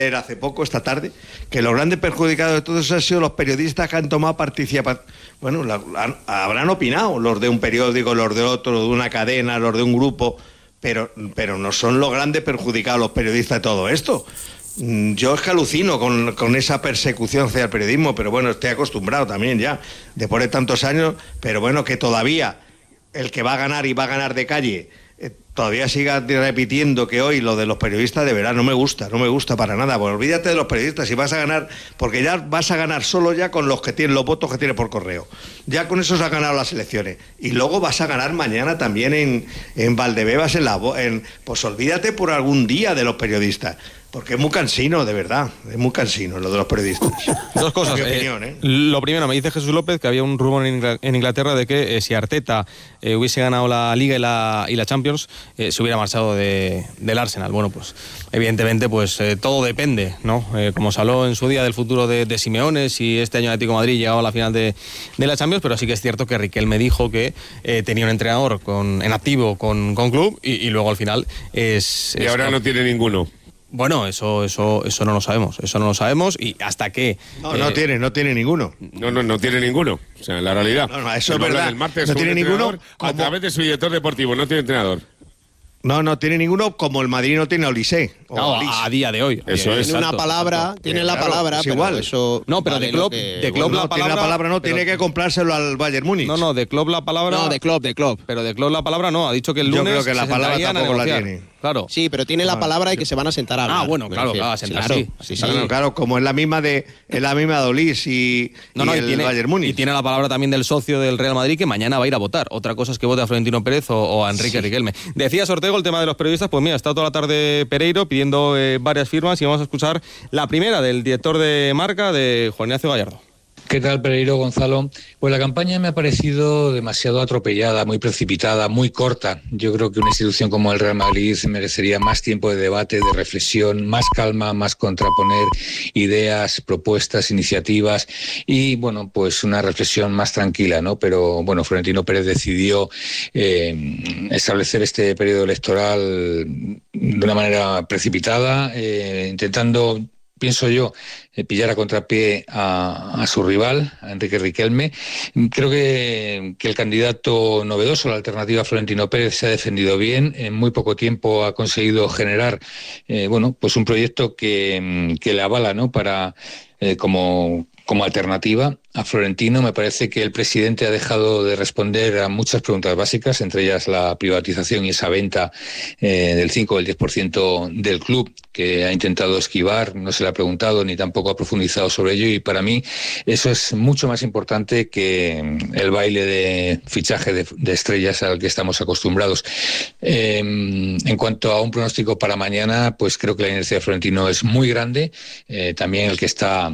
hace poco, esta tarde, que los grandes perjudicados de todo eso han sido los periodistas que han tomado participación. Bueno, habrán opinado los de un periódico, los de otro, de una cadena, los de un grupo, pero no son los grandes perjudicados los periodistas de todo esto. Yo es que alucino con esa persecución hacia el periodismo, pero bueno, estoy acostumbrado también ya, después de tantos años, pero bueno, que todavía el que va a ganar y va a ganar de calle todavía siga repitiendo que hoy lo de los periodistas, de verdad no me gusta para nada. Pues olvídate de los periodistas, si vas a ganar, porque ya vas a ganar solo ya con los que tienen los votos que tiene por correo. Ya con eso se han ganado las elecciones. Y luego vas a ganar mañana también en Valdebebas, pues olvídate por algún día de los periodistas. Porque es muy cansino, de verdad, es muy cansino lo de los periodistas. Dos cosas. Mi opinión, ¿eh? Lo primero, me dice Jesús López que había un rumor en Inglaterra de que si Arteta hubiese ganado la Liga y la Champions, se hubiera marchado del Arsenal. Bueno, pues evidentemente pues todo depende, ¿no? Como se habló en su día del futuro de Simeone, si este año Atlético de Madrid llegaba a la final de la Champions, pero sí que es cierto que Riquelme dijo que tenía un entrenador en activo con club y luego al final es... Y ahora no tiene ninguno. Bueno, eso no lo sabemos y hasta que... No tiene ninguno. No tiene ninguno. O sea, la realidad. No, eso es verdad. El martes no tiene ninguno. A través de su director deportivo, no tiene entrenador. No tiene ninguno, como el Madrid no tiene a Olise. A día de hoy. Eso es. Tiene una palabra, tiene la palabra, es pero igual. Eso... No, pero de Klopp la palabra... Tiene la palabra, no, tiene que comprárselo al Bayern Múnich. No, de Klopp la palabra... No, de Klopp. Pero de Klopp la palabra no, ha dicho que el lunes... Yo creo que la palabra tampoco la tiene. Claro. Sí, pero tiene la palabra y que se van a sentar a hablar. Bueno, claro, a sentar, sí. Claro, como es la misma de Olise y el Bayern Múnich. Y tiene la palabra también del socio del Real Madrid que mañana va a ir a votar. Otra cosa es que vote a Florentino Pérez o a Enrique Riquelme. Decías, Ortego, el tema de los periodistas, pues mira, está toda la tarde Pereiro pidiendo varias firmas y vamos a escuchar la primera del director de Marca, de Juan Ignacio Gallardo. ¿Qué tal, Pereiro, Gonzalo? Pues la campaña me ha parecido demasiado atropellada, muy precipitada, muy corta. Yo creo que una institución como el Real Madrid merecería más tiempo de debate, de reflexión, más calma, más contraponer ideas, propuestas, iniciativas y, bueno, pues una reflexión más tranquila, ¿no? Pero, bueno, Florentino Pérez decidió establecer este periodo electoral de una manera precipitada, intentando, pienso yo, pillar a contrapié a su rival, a Enrique Riquelme. Creo que el candidato novedoso, la alternativa Florentino Pérez, se ha defendido bien. En muy poco tiempo ha conseguido generar pues un proyecto que le avala, ¿no? Para como alternativa a Florentino. Me parece que el presidente ha dejado de responder a muchas preguntas básicas, entre ellas la privatización y esa venta del 5 o el 10% del club, que ha intentado esquivar, no se le ha preguntado ni tampoco ha profundizado sobre ello, y para mí eso es mucho más importante que el baile de fichaje de estrellas al que estamos acostumbrados. En cuanto a un pronóstico para mañana, pues creo que la inercia de Florentino es muy grande, también el que está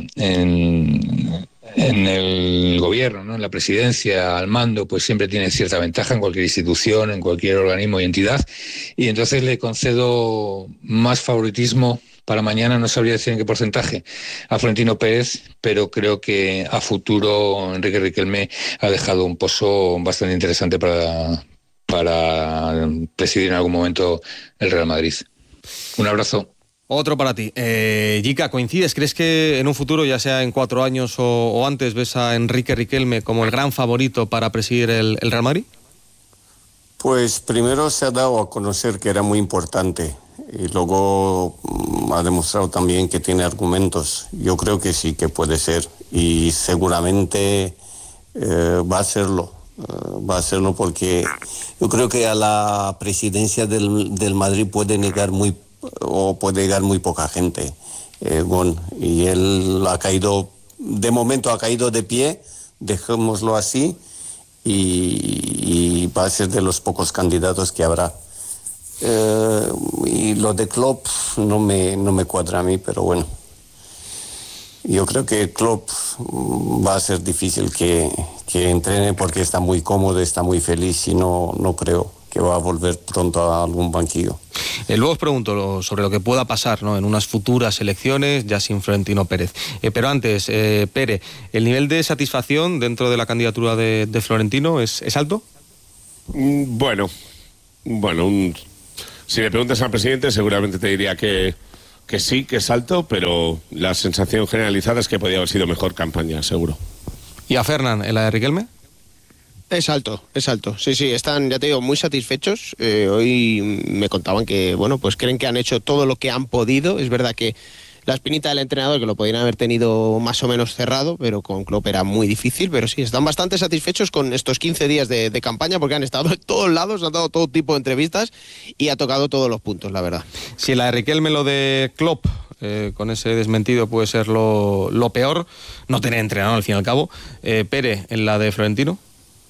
en el gobierno, ¿no? En la presidencia, al mando, pues siempre tiene cierta ventaja en cualquier institución, en cualquier organismo y entidad, y entonces le concedo más favoritismo para mañana, no sabría decir en qué porcentaje, a Florentino Pérez, pero creo que a futuro Enrique Riquelme ha dejado un pozo bastante interesante para presidir en algún momento el Real Madrid. Un abrazo. Otro para ti. Jica, ¿coincides? ¿Crees que en un futuro, ya sea en 4 años o antes, ves a Enrique Riquelme como el gran favorito para presidir el Real Madrid? Pues primero se ha dado a conocer que era muy importante y luego ha demostrado también que tiene argumentos. Yo creo que sí que puede ser y seguramente va a hacerlo. Va a hacerlo porque yo creo que a la presidencia del Madrid puede llegar muy poca gente, y él ha caído, de momento ha caído de pie, dejémoslo así, y va a ser de los pocos candidatos que habrá. Y lo de Klopp no me cuadra a mí, pero bueno, yo creo que Klopp va a ser difícil que entrene porque está muy cómodo, está muy feliz y no creo que va a volver pronto a algún banquillo. Luego os pregunto sobre lo que pueda pasar, ¿no?, en unas futuras elecciones, ya sin Florentino Pérez. Pero antes, Pere, ¿el nivel de satisfacción dentro de la candidatura de Florentino es alto? Bueno, si le preguntas al presidente seguramente te diría que que sí, que es alto, pero la sensación generalizada es que podía haber sido mejor campaña, seguro. ¿Y a Fernán, en la de Riquelme? Es alto. Sí, están, ya te digo, muy satisfechos. Hoy me contaban que, bueno, pues creen que han hecho todo lo que han podido. Es verdad que la espinita del entrenador, que lo podrían haber tenido más o menos cerrado, pero con Klopp era muy difícil. Pero sí, están bastante satisfechos con estos 15 días de campaña, porque han estado en todos lados, han dado todo tipo de entrevistas y ha tocado todos los puntos, la verdad. Si en la de Riquelme lo de Klopp, con ese desmentido, puede ser lo peor, no tener entrenador al fin y al cabo. Pere, en la de Florentino.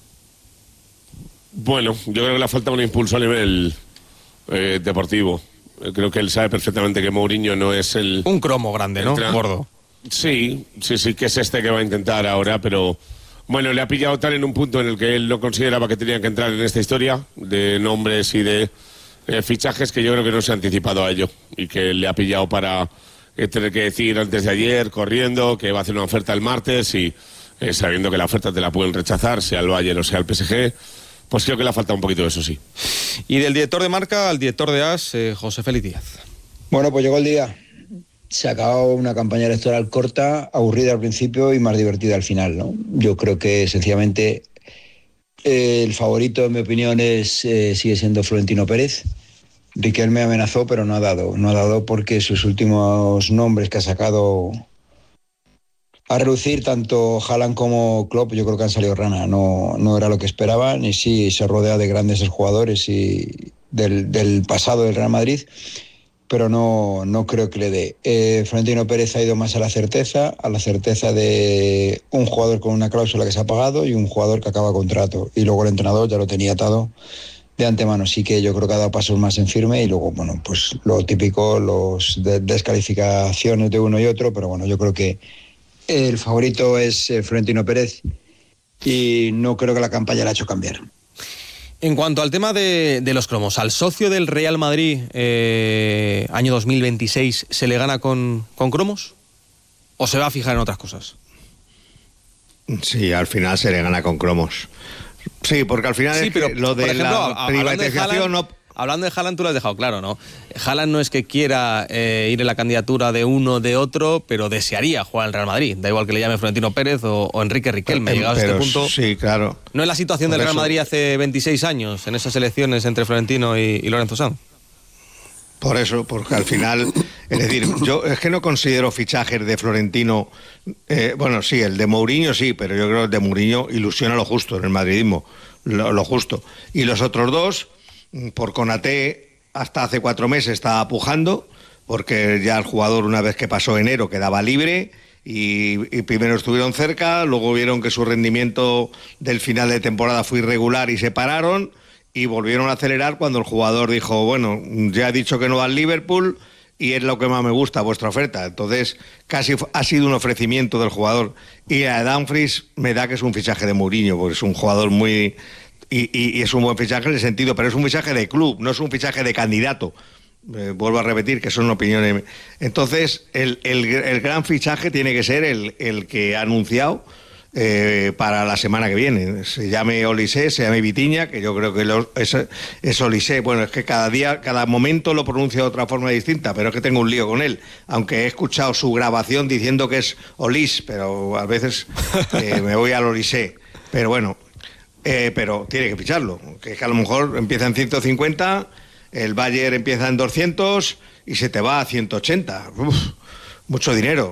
Bueno, yo creo que le falta un impulso a nivel deportivo. Creo que él sabe perfectamente que Mourinho no es el... Un cromo grande, ¿no? Gordo. Sí, que es este que va a intentar ahora, pero... Bueno, le ha pillado tal en un punto en el que él no consideraba que tenía que entrar en esta historia de nombres y de fichajes, que yo creo que no se ha anticipado a ello y que le ha pillado para tener que decir antes de ayer, corriendo, que va a hacer una oferta el martes y sabiendo que la oferta te la pueden rechazar, sea el Bayern o sea el PSG... Pues creo que le ha faltado un poquito de eso, sí. Y del director de marca al director de AS, José Félix Díaz. Bueno, pues llegó el día. Se ha acabado una campaña electoral corta, aburrida al principio y más divertida al final, ¿no? Yo creo que sencillamente el favorito, en mi opinión, sigue siendo Florentino Pérez. Riquelme amenazó, pero no ha dado. No ha dado porque sus últimos nombres que ha sacado a relucir, tanto Haaland como Klopp, yo creo que han salido rana. No era lo que esperaban y sí se rodea de grandes jugadores y del pasado del Real Madrid, pero no creo que le dé. Florentino Pérez ha ido más a la certeza de un jugador con una cláusula que se ha pagado y un jugador que acaba contrato. Y luego el entrenador ya lo tenía atado de antemano. Sí que yo creo que ha dado pasos más en firme y luego, bueno, pues lo típico, los descalificaciones de uno y otro, pero bueno, yo creo que el favorito es Florentino Pérez y no creo que la campaña la ha hecho cambiar. En cuanto al tema de los cromos, ¿al socio del Real Madrid año 2026 se le gana con cromos? ¿O se va a fijar en otras cosas? Sí, al final se le gana con cromos. Sí, porque al final sí, pero, lo de por ejemplo, la privatización... Hablando de Haaland, tú lo has dejado claro, ¿no? Haaland no es que quiera ir en la candidatura de uno de otro, pero desearía jugar en el Real Madrid. Da igual que le llame Florentino Pérez o Enrique Riquelme. Llegados a este punto... Sí, claro. ¿No es la situación del Real Madrid hace 26 años, en esas elecciones entre Florentino y Lorenzo Sanz? Por eso, porque al final... Es decir, yo es que no considero fichajes de Florentino... bueno, sí, el de Mourinho sí, pero yo creo que el de Mourinho ilusiona lo justo en el madridismo. Lo justo. Y los otros dos... Por Konaté hasta hace 4 meses estaba pujando, porque ya el jugador, una vez que pasó enero, quedaba libre y primero estuvieron cerca, luego vieron que su rendimiento del final de temporada fue irregular y se pararon y volvieron a acelerar cuando el jugador dijo, bueno, ya he dicho que no va al Liverpool y es lo que más me gusta, vuestra oferta. Entonces casi ha sido un ofrecimiento del jugador. Y a Dumfries me da que es un fichaje de Mourinho, porque es un jugador muy... Y es un buen fichaje en el sentido, pero es un fichaje de club, no es un fichaje de candidato. Vuelvo a repetir que son opiniones. Entonces, el gran fichaje tiene que ser el que ha anunciado para la semana que viene. Se llame Olise, se llame Vitinha, que yo creo que es Olise. Bueno, es que cada momento lo pronuncia de otra forma distinta, pero es que tengo un lío con él. Aunque he escuchado su grabación diciendo que es Olis, pero a veces me voy al Olise. Pero bueno... pero tiene que ficharlo, que es que a lo mejor empieza en 150, el Bayern empieza en 200 y se te va a 180. Uf, mucho dinero.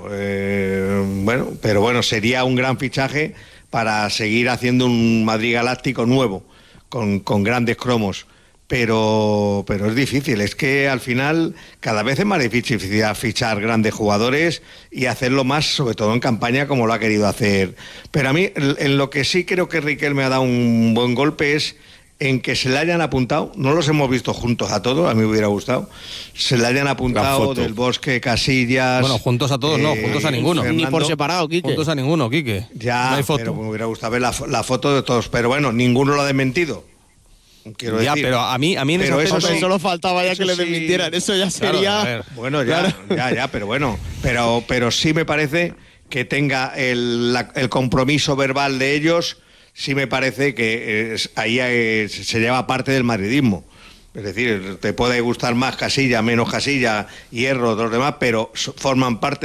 Bueno, pero bueno, sería un gran fichaje para seguir haciendo un Madrid galáctico nuevo, con grandes cromos. Pero es difícil, es que al final cada vez es más difícil fichar grandes jugadores y hacerlo más, sobre todo en campaña, como lo ha querido hacer. Pero a mí, en lo que sí creo que Riquelme ha dado un buen golpe es en que se le hayan apuntado, no los hemos visto juntos a todos, a mí me hubiera gustado, se le hayan apuntado Del Bosque, Casillas... Bueno, juntos a todos no, juntos a ninguno. Fernando, ni por separado, Quique. Juntos a ninguno, Quique. Ya, no hay foto. Pero me hubiera gustado ver la foto de todos, pero bueno, ninguno lo ha desmentido. Quiero decir. Pero a mí en pero ese eso sí, solo faltaba ya eso que le sí, desmintieran, eso ya sería... Claro, bueno, ya, pero bueno, pero sí me parece que tenga el compromiso verbal de ellos, sí me parece que ahí se lleva parte del madridismo. Es decir, te puede gustar más Casilla, menos Casilla, Hierro, los demás, pero forman parte